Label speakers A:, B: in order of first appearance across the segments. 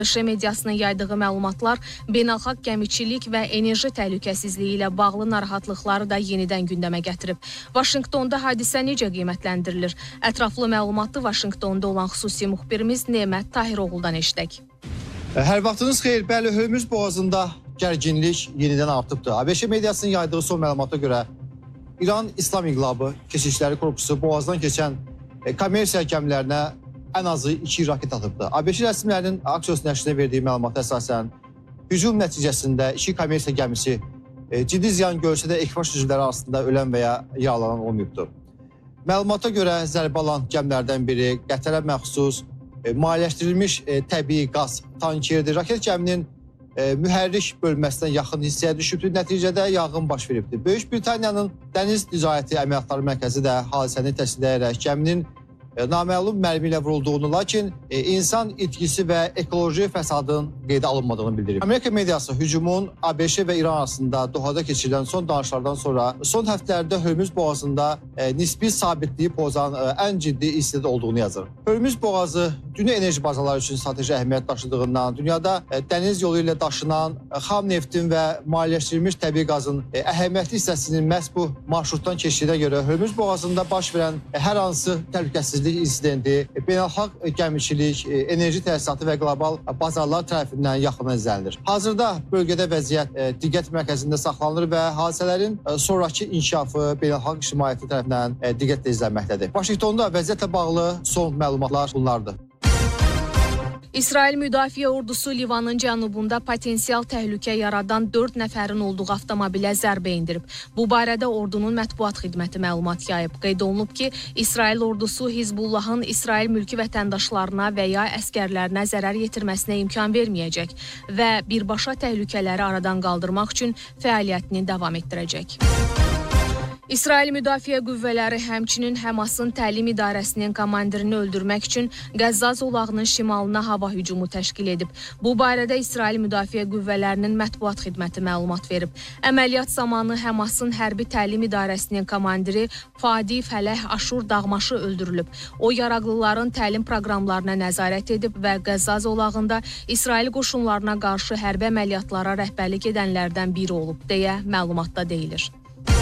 A: ABŞ mediasının yaydığı məlumatlar beynəlxalq gəmiçilik və enerji təhlükəsizliyi ilə bağlı narahatlıqları da yenidən gündəmə gətirib. Vaşinqtonda hadisə necə qiymətləndirilir? Ətraflı məlumatı Vaşinqtonda olan xüsusi müxbirimiz Nemət Tahiroğlu'dan eşidək.
B: Hər vaxtınız xeyir. Bəli, Hörmüz boğazında gərginlik yenidən artıbdır. ABŞ mediasının yaydığı son məlumata görə İran İslam İnqilabı Keşişləri Korpusu boğazdan keçən kommersiya gəmilərinə ən azı 2 raket atıbdır. ABŞ rəsmilərinin Axios nəşrinə verdiyi məlumata əsasən hücum nəticəsində 2 kommersiya gəmisi ciddi ziyan görsə də ekipaj üzvləri arasında ölən və ya yaralanan olmayıbdır. Məlumata görə zərbə alan gəmilərdən biri Qətərə məxsus maliyyələşdirilmiş təbii qaz tankeridir. Raket gəminin mühərrik bölməsindən yaxın hissəyə düşübdür. Nəticədə yanğın baş veribdir. Böyük Britaniyanın Dəniz Ticarəti Əməliyyatları Mərkəzi də hadisəni təsdiqləyərək gəminin naməlum mərmi ilə vurulduğunu, lakin insan itkisi və ekoloji fəsadın qeydə alınmadığını bildirib. Amerika mediası hücumun ABŞ və İran arasında Dohada keçirilən son danışıqlardan sonra son həftələrdə Hörmüz boğazında nisbi sabitliyi pozan ən ciddi insident olduğunu yazır. Hörmüz boğazı dünya enerji bazaları üçün strateji əhəmiyyət daşıdığından, dünyada dəniz yolu ilə daşınan xam neftin və maliyyələşdirilmiş təbii qazın əhəmiyyətli hissəsinin məhz bu marşrutdan keçdiyinə görə Hörmüz boğazında baş verən hər hansı təhlükəsizlik insidenti beynəlxalq gəmiçilik, enerji təsisatı və qlobal bazarlar tərəfindən yaxından izlənilir. Hazırda bölgədə vəziyyət diqqət mərkəzində saxlanılır və hadisələrin sonraki inkişafı beynəlxalq ictimaiyyəti tərəfindən diqqətlə izlənməkdədir. Vaşinqtonda vəziyyətlə bağlı son məlumatlar bunlardır.
A: İsrail Müdafiə Ordusu Livanın cənubunda potensial təhlükə yaradan 4 nəfərin olduğu avtomobilə zərbə indirib. Bu barədə ordunun mətbuat xidməti məlumat yayıb. Qeyd olunub ki, İsrail ordusu Hizbullahın İsrail mülki vətəndaşlarına və ya əskərlərinə zərər yetirməsinə imkan verməyəcək və birbaşa təhlükələri aradan qaldırmaq üçün fəaliyyətini davam etdirəcək. İsrail Müdafiə Qüvvələri həmçinin Həmasın təlim idarəsinin komandirini öldürmək üçün Qəzza zolağının şimalına hava hücumu təşkil edib. Bu barədə İsrail Müdafiə Qüvvələrinin mətbuat xidməti məlumat verib. Əməliyyat zamanı Həmasın hərbi təlim idarəsinin komandiri Fadi Fələh Aşur Dağmaşı öldürülüb. O, yaraqlıların təlim proqramlarına nəzarət edib və Qəzza zolağında İsrail qoşunlarına qarşı hərbi əməliyyatlara rəhbərlik edənlərdən biri olub, deyə məlumatda deyilir.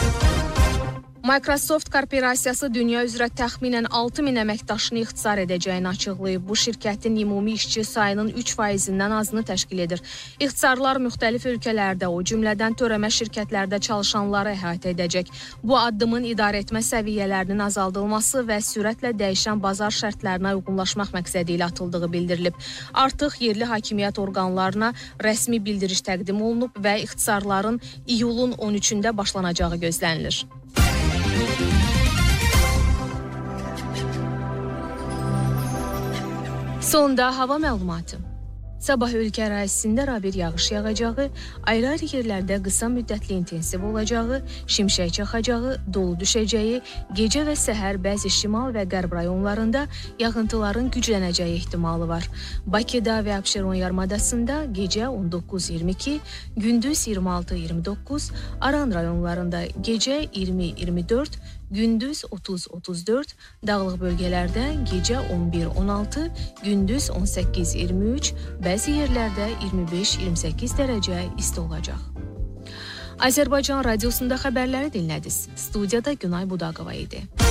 A: Microsoft korporasiyası dünya üzrə təxminən 6000 əməkdaşını ixtisar edəcəyini açıqlayıb. Bu şirkətin ümumi işçi sayının 3%-dən azını təşkil edir. İxtisarlar müxtəlif ölkələrdə, o cümlədən törəmə şirkətlərdə çalışanları əhatə edəcək. Bu addımın idarəetmə səviyyələrinin azaldılması və sürətlə dəyişən bazar şərtlərinə uyğunlaşmaq məqsədi ilə atıldığı bildirilib. Artıq yerli hakimiyyət orqanlarına rəsmi bildiriş təqdim olunub və ixtisarların iyulun 13-də başlanacağı gözlənilir. Sonda hava məlumatı. Sabah ölkə ərazisində rabir yağış yağacağı, ayrı-ayrı yerlərdə qısa müddətli intensiv olacağı, şimşək çaxacağı, dolu düşəcəyi, gecə və səhər bəzi şimal və qərb rayonlarında yağıntıların güclənəcəyi ehtimalı var. Bakıda və Abşeron yarımadasında gecə 19-22, gündüz 26-29, Aran rayonlarında gecə 20-24, gündüz 30-34, dağlıq bölgələrdə gecə 11-16, gündüz 18-23, bəzi yerlərdə 25-28 dərəcə isti olacaq. Azərbaycan radiosunda xəbərləri dinlədiniz. Studiyada Günay Budaqova idi.